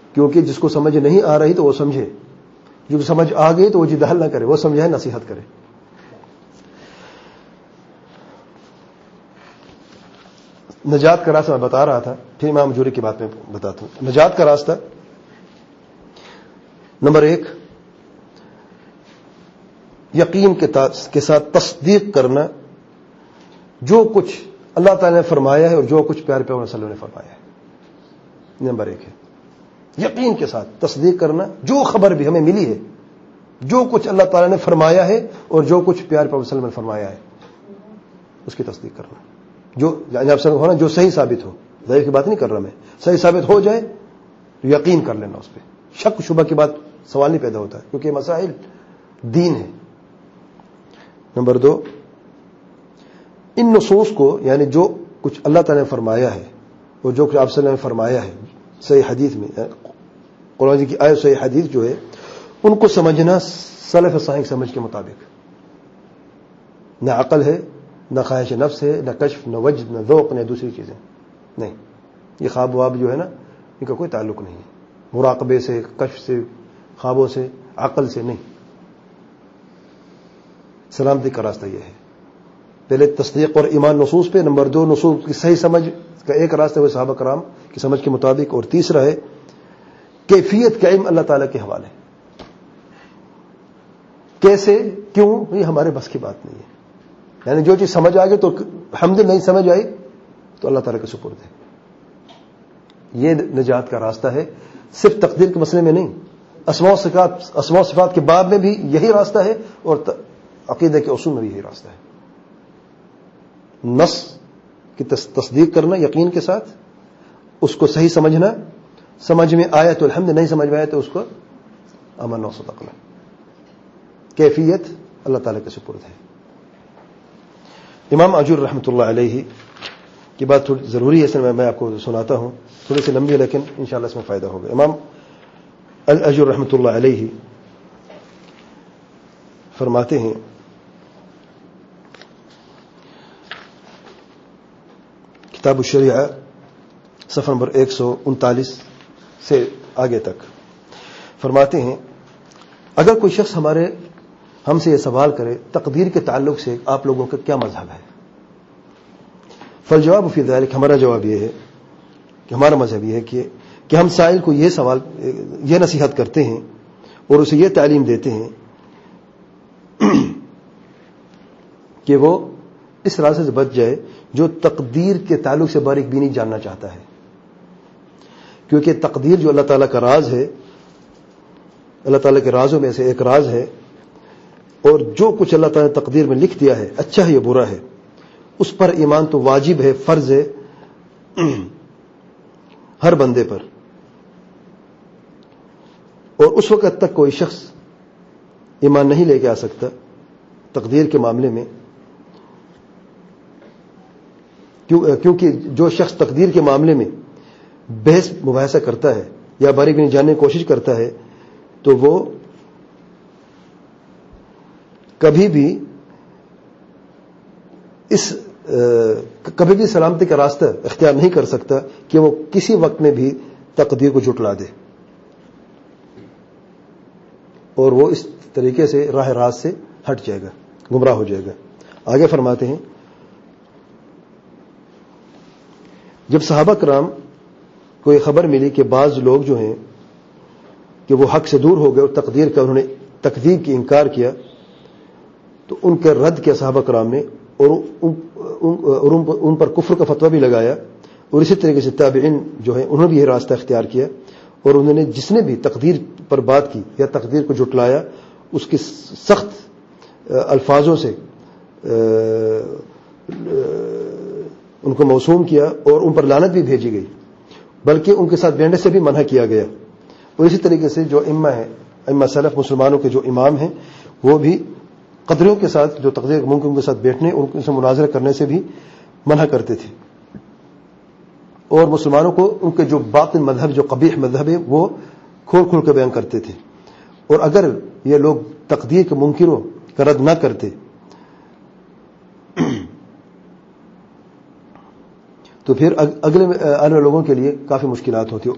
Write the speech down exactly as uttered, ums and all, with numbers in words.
کیونکہ جس کو سمجھ نہیں آ رہی تو وہ سمجھے، جو سمجھ آ گئی تو وہ جدال نہ کرے، وہ سمجھائے نصیحت کرے. نجات کا راستہ میں بتا رہا تھا، پھر امام جوری کی بات میں بتاتا ہوں. نجات کا راستہ نمبر ایک، یقین کے ساتھ تصدیق کرنا جو کچھ اللہ تعالی نے فرمایا ہے اور جو کچھ پیارے پیغمبر صلی اللہ علیہ وسلم نے فرمایا ہے. نمبر ایک ہے یقین کے ساتھ تصدیق کرنا، جو خبر بھی ہمیں ملی ہے، جو کچھ اللہ تعالی نے فرمایا ہے اور جو کچھ پیارے پیغمبر صلی اللہ علیہ وسلم نے فرمایا ہے اس کی تصدیق کرنا. جو آپ سے ہونا جو صحیح ثابت ہو، ضعیف کی بات نہیں کر رہا میں، صحیح ثابت ہو جائے تو یقین کر لینا اس پہ، شک شبہ کی بات سوال نہیں پیدا ہوتا ہے، کیونکہ مسائل دین ہے. نمبر دو، ان نصوص کو یعنی جو کچھ اللہ تعالی نے فرمایا ہے اور جو کچھ آپ صلی اللہ علیہ وسلم نے فرمایا ہے صحیح حدیث میں، قرآن کی آیت صحیح حدیث جو ہے، ان کو سمجھنا سلف صالح کی سمجھ کے مطابق. نہ عقل ہے، نہ خواہش نفس ہے، نہ کشف، نہ وجد، نہ ذوق، نہ دوسری چیزیں نہیں. یہ خواب واب جو ہے نا، ان کا کوئی تعلق نہیں ہے مراقبے سے، کشف سے، خوابوں سے، عقل سے نہیں. سلامتی کا راستہ یہ ہے، پہلے تصدیق اور ایمان نصوص پہ، نمبر دو نصوص کی صحیح سمجھ کا ایک راستہ وہ صحابہ کرام کی سمجھ کے مطابق، اور تیسرا ہے کیفیت کا علم اللہ تعالیٰ کے حوالے. کیسے، کیوں، یہ ہمارے بس کی بات نہیں ہے. یعنی جو چیز سمجھ آ گئی تو حمد، نہیں سمجھ آئی تو اللہ تعالیٰ کے سپرد ہے. یہ نجات کا راستہ ہے، صرف تقدیر کے مسئلے میں نہیں، اسماء و صفات اسماء و صفات کے باب میں بھی یہی راستہ ہے اور عقیدہ کے اصول میں بھی یہی راستہ ہے. نص کی تصدیق کرنا یقین کے ساتھ، اس کو صحیح سمجھنا، سمجھ میں آیا تو الحمد، نہیں سمجھ میں آیا تو اس کو امن و صدقنا. کیفیت اللہ تعالیٰ کے سپرد ہے. امام اجور رحمۃ اللہ علیہ کی بات تھوڑی ضروری ہے، اس میں میں آپ کو سناتا ہوں، تھوڑی سی لمبی ہے لیکن انشاءاللہ اس میں فائدہ ہوگا. امام الاجور رحمۃ اللہ علیہ فرماتے ہیں، کتاب الشریعہ صفحہ نمبر ایک سو انتالیس سے آگے تک فرماتے ہیں، اگر کوئی شخص ہمارے ہم سے یہ سوال کرے تقدیر کے تعلق سے آپ لوگوں کا کیا مذہب ہے، فالجواب فی ذلک، ہمارا جواب یہ ہے کہ ہمارا مذہب یہ ہے کہ کہ ہم سائل کو یہ سوال یہ نصیحت کرتے ہیں اور اسے یہ تعلیم دیتے ہیں کہ وہ اس راستے سے بچ جائے جو تقدیر کے تعلق سے باریک بینی جاننا چاہتا ہے. کیونکہ تقدیر جو اللہ تعالیٰ کا راز ہے، اللہ تعالیٰ کے رازوں میں سے ایک راز ہے، اور جو کچھ اللہ تعالیٰ نے تقدیر میں لکھ دیا ہے، اچھا ہے یا برا ہے، اس پر ایمان تو واجب ہے، فرض ہے ہر بندے پر. اور اس وقت تک کوئی شخص ایمان نہیں لے کے آ سکتا تقدیر کے معاملے میں، کیونکہ جو شخص تقدیر کے معاملے میں بحث مباحثہ کرتا ہے یا باریک بینی جاننے کی کوشش کرتا ہے تو وہ کبھی بھی اس کبھی بھی سلامتی کا راستہ اختیار نہیں کر سکتا کہ وہ کسی وقت میں بھی تقدیر کو جھٹلا دے، اور وہ اس طریقے سے راہ راست سے ہٹ جائے گا، گمراہ ہو جائے گا. آگے فرماتے ہیں، جب صحابہ کرام کو یہ خبر ملی کہ بعض لوگ جو ہیں کہ وہ حق سے دور ہو گئے اور تقدیر کا انہوں نے تکذیب کی، انکار کیا، تو ان کا رد کیا صحابہ کرام نے، اور ان پر کفر کا فتویٰ بھی لگایا. اور اسی طریقے سے تابعین جو ہیں انہوں نے بھی یہ راستہ اختیار کیا، اور انہوں نے جس نے بھی تقدیر پر بات کی یا تقدیر کو جھٹلایا اس کی سخت الفاظوں سے ان کو موسوم کیا اور ان پر لعنت بھی بھیجی گئی، بلکہ ان کے ساتھ بیٹھنے سے بھی منع کیا گیا. اور اسی طریقے سے جو ائمہ ہیں، ائمہ سلف مسلمانوں کے جو امام ہیں، وہ بھی قدریوں کے ساتھ جو تقدیر ممکن کے ساتھ بیٹھنے اور ان سے مناظرہ کرنے سے بھی منع کرتے تھے، اور مسلمانوں کو ان کے جو باطن مذہب، جو قبیح مذہب ہے، وہ کھول کھول کے بیان کرتے تھے. اور اگر یہ لوگ تقدیر کے منکروں کا رد نہ کرتے تو پھر اگلے آنے والے لوگوں کے لیے کافی مشکلات ہوتی.